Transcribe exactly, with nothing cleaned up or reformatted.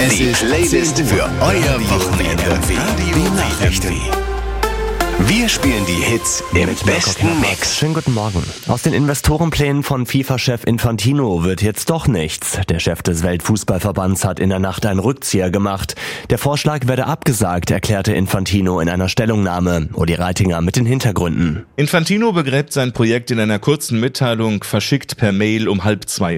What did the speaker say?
Die Playlist für euer Wochenende. Die Nachrichten. Wir spielen die Hits im besten Mix. Schönen guten Morgen. Aus den Investorenplänen von FIFA-Chef Infantino wird jetzt doch nichts. Der Chef des Weltfußballverbands hat in der Nacht einen Rückzieher gemacht. Der Vorschlag werde abgesagt, erklärte Infantino in einer Stellungnahme. Uli Reitinger mit den Hintergründen. Infantino begräbt sein Projekt in einer kurzen Mitteilung, verschickt per Mail um halb zwei.